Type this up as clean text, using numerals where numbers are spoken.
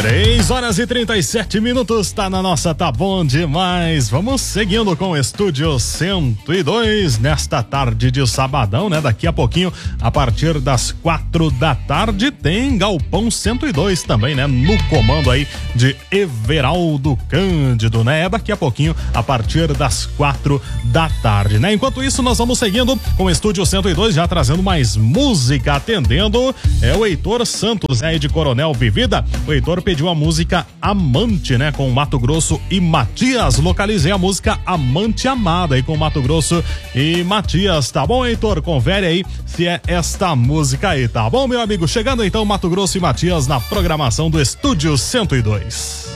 3h37, tá na nossa Tá Bom Demais. Vamos seguindo com o Estúdio 102 nesta tarde de sabadão, né? Daqui a pouquinho, a partir das 4 da tarde, tem Galpão 102 também, né? No comando aí de Everaldo Cândido, né? Daqui a pouquinho, a partir das 4 da tarde, né? Enquanto isso, nós vamos seguindo com o Estúdio 102, já trazendo mais música, atendendo o Heitor Santos, de Coronel Vivida. O Heitor pediu a música Amante, né? Com Mato Grosso e Matias. Localizei a música Amante Amada aí com Mato Grosso e Matias. Tá bom, Heitor? Confere aí se é esta música aí, tá bom, meu amigo? Chegando então Mato Grosso e Matias na programação do Estúdio 102.